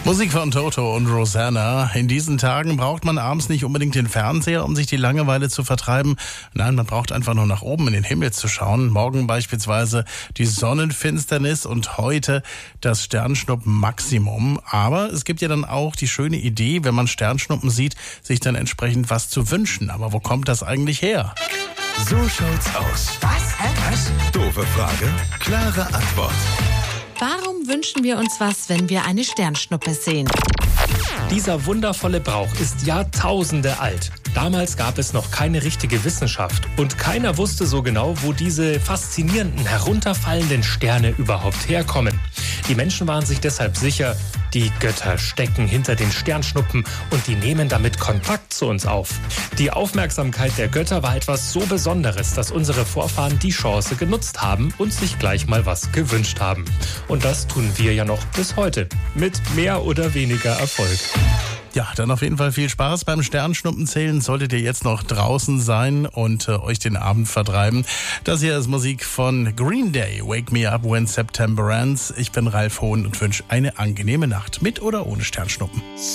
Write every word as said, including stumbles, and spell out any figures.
Musik von Toto und Rosanna. In diesen Tagen braucht man abends nicht unbedingt den Fernseher, um sich die Langeweile zu vertreiben. Nein, man braucht einfach nur nach oben in den Himmel zu schauen. Morgen beispielsweise die Sonnenfinsternis und heute das Sternschnuppen-Maximum. Aber es gibt ja dann auch die schöne Idee, wenn man Sternschnuppen sieht, sich dann entsprechend was zu wünschen. Aber wo kommt das eigentlich her? So schaut's aus. Was? Hä? Was? Doofe Frage, klare Antwort. Warum wünschen wir uns was, wenn wir eine Sternschnuppe sehen? Dieser wundervolle Brauch ist Jahrtausende alt. Damals gab es noch keine richtige Wissenschaft und keiner wusste so genau, wo diese faszinierenden, herunterfallenden Sterne überhaupt herkommen. Die Menschen waren sich deshalb sicher, die Götter stecken hinter den Sternschnuppen und die nehmen damit Kontakt zu uns auf. Die Aufmerksamkeit der Götter war etwas so Besonderes, dass unsere Vorfahren die Chance genutzt haben und sich gleich mal was gewünscht haben. Und das tun wir ja noch bis heute, mit mehr oder weniger Erfolg. Ja, dann auf jeden Fall viel Spaß beim Sternschnuppenzählen. Solltet ihr jetzt noch draußen sein und äh, euch den Abend vertreiben. Das hier ist Musik von Green Day. Wake me up when September ends. Ich bin Ralf Hohn und wünsche eine angenehme Nacht mit oder ohne Sternschnuppen.